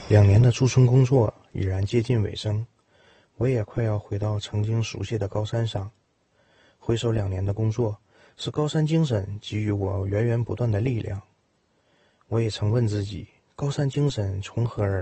2年的驻村工作已然接近尾声，我也快要回到曾经熟悉的高山上。回首2年的工作，是高山精神给予我源源不断的力量。我也曾问自己，高山精神从何而来？